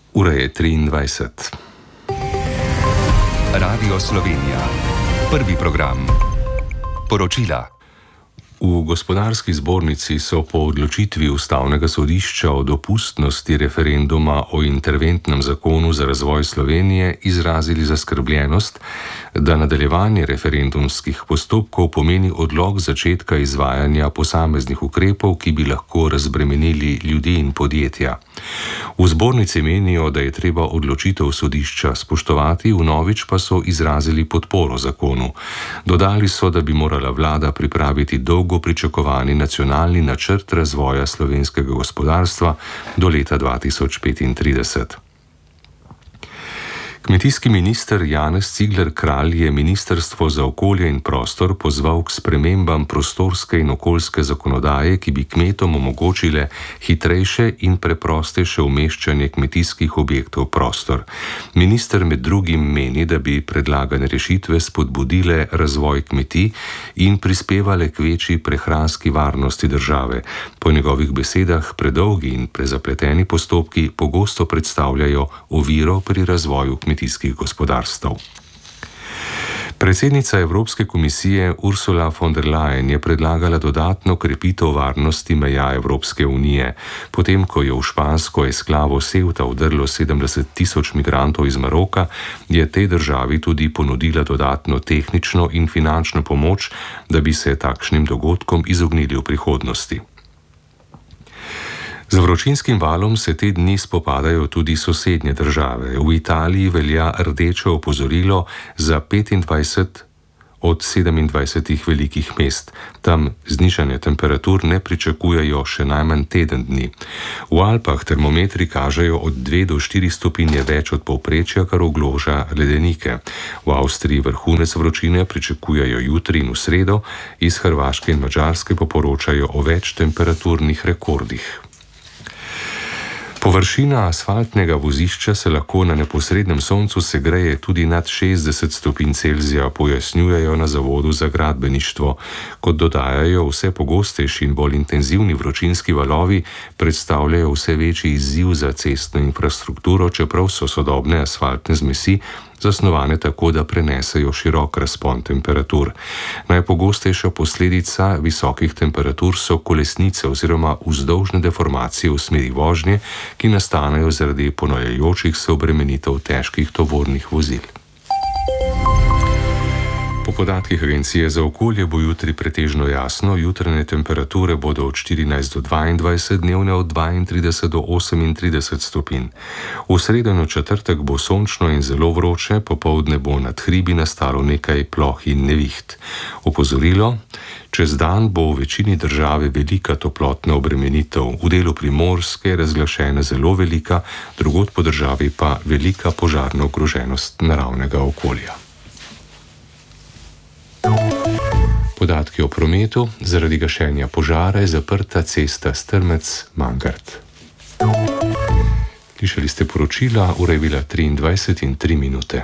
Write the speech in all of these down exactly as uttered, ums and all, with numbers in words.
Ura je triindvajset. Radio Slovenija. Prvi program. Poročila. V Gospodarski zbornici so po odločitvi Ustavnega sodišča o dopustnosti referenduma o interventnem zakonu za razvoj Slovenije izrazili zaskrbljenost, da nadaljevanje referendumskih postopkov pomeni odlog začetka izvajanja posameznih ukrepov, ki bi lahko razbremenili ljudi in podjetja. V zbornici menijo, da je treba odločitev sodišča spoštovati, vnovič pa so izrazili podporo zakonu. Dodali so, da bi morala vlada pripraviti dolgo pričakovani nacionalni načrt razvoja slovenskega gospodarstva do leta dva tisoč petintrideset. Kmetijski minister Janez Cigler Kralj je Ministrstvo za okolje in prostor pozval k spremembam prostorske in okoljske zakonodaje, ki bi kmetom omogočile hitrejše in preprostejše umeščanje kmetijskih objektov v prostor. Minister med drugim meni, da bi predlagane rešitve spodbudile razvoj kmetij in prispevale k večji prehranski varnosti države. Po njegovih besedah predolgi in prezapleteni postopki pogosto predstavljajo oviro pri razvoju kmetij. kmetijskih gospodarstv. Predsednica Evropske komisije Ursula von der Leyen je predlagala dodatno krepitev varnosti meja Evropske unije. Potem, ko je v špansko esklavo Ceuta vdrlo sedemdeset tisoč migrantov iz Maroka, je tej državi tudi ponudila dodatno tehnično in finančno pomoč, da bi se takšnim dogodkom izognili v prihodnosti. Z vročinskim valom se te dni spopadajo tudi sosednje države. V Italiji velja rdeče opozorilo za petindvajset od sedemindvajsetih velikih mest. Tam znižanje temperatur ne pričakujejo še najmanj teden dni. V Alpah termometri kažejo od dve do štiri stopinje več od povprečja, kar ogroža ledenike. V Avstriji vrhunec vročine pričakujejo jutri in v sredo, iz Hrvaške in Madžarske pa poročajo o več temperaturnih rekordih. Površina asfaltnega vozišča se lahko na neposrednem soncu segreje tudi nad šestdeset stopinj Celzija, pojasnjujejo na Zavodu za gradbeništvo. Kot dodajajo, vse pogostejši in bolj intenzivni vročinski valovi predstavljajo vse večji izziv za cestno infrastrukturo, čeprav so sodobne asfaltne zmesi zasnovane tako, da prenesejo širok razpon temperatur. Najpogostejša posledica visokih temperatur so kolesnice oziroma vzdolžne deformacije v smeri vožnje, ki nastanejo zaradi ponujajočih se obremenitev težkih tovornih vozil. Po podatkih Agencije za okolje bo jutri pretežno jasno, jutranje temperature bodo od štirinajst do dvaindvajset, dnevne od dvaintrideset do osemintrideset stopinj. V sredo in četrtek bo sončno in zelo vroče, popoldne bo nad hribi nastalo nekaj ploh in neviht. Opozorilo: čez dan bo v večini države velika toplotna obremenitev, v delu Primorske razglašena zelo velika, drugod po državi pa velika požarna ogroženost naravnega okolja. Podatki o prometu: zaradi gašenja požara je zaprta cesta Strmec-Mangart. Slišali ste poročila, ura je bila triindvajset in tri minute.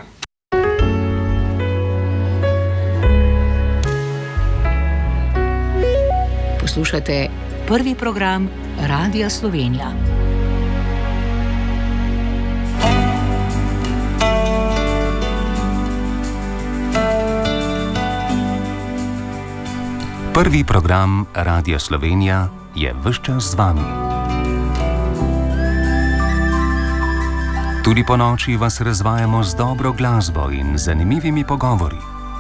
Poslušate prvi program Radia Slovenija. Prvi program Radia Slovenija je ves čas z vami. Tudi po noči vas razvajamo z dobro glasbo in zanimivimi pogovori.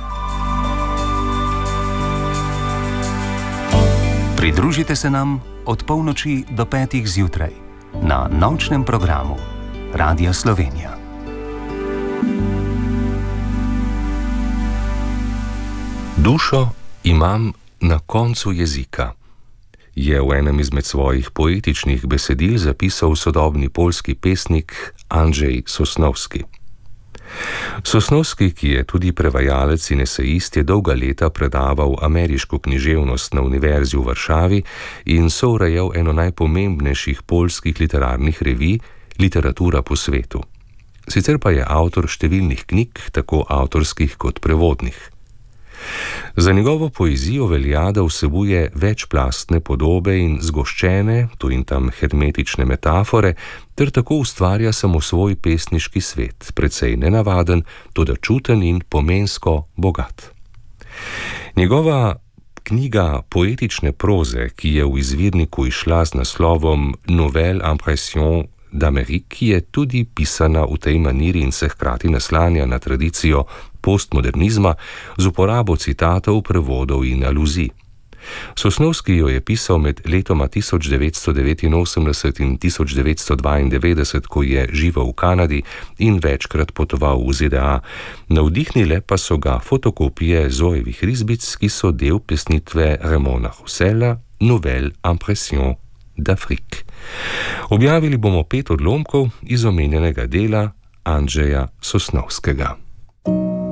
Pridružite se nam od polnoči do petih zjutraj na nočnem programu Radia Slovenija. Dušo imam na koncu jezika, je v enem izmed svojih poetičnih besedil zapisal sodobni poljski pesnik Andrzej Sosnowski. Sosnowski, ki je tudi prevajalec in esejist, je dolga leta predaval ameriško književnost na Univerzi v Varšavi in sourejal eno najpomembnejših poljskih literarnih revij, Literatura po svetu. Sicer pa je avtor številnih knjig, tako avtorskih kot prevodnih. Za njegovo poezijo velja, da vsebuje večplastne podobe in zgoščene, tu in tam hermetične metafore, ter tako ustvarja samo svoj pesniški svet, precej nenavaden, toda čuten in pomensko bogat. Njegova knjiga poetične proze, ki je v izvirniku izšla z naslovom Nouvelle impression d'Amérique, je tudi pisana v tej maniri in se hkrati naslanja na tradicijo postmodernizma z uporabo citatov, prevodov in aluzij. Sosnovski jo je pisal med letoma tisoč devetsto devetinosemdeset in tisoč devetsto dvaindevetdeset, ko je živel v Kanadi in večkrat potoval v Z D A. Navdihnile pa so ga fotokopije Zoevih risbic, ki so del pesnitve Ramona Roussela Nouvelle impression d'Afrique. Objavili bomo pet odlomkov iz omenjenega dela Andrzeja Sosnovskega.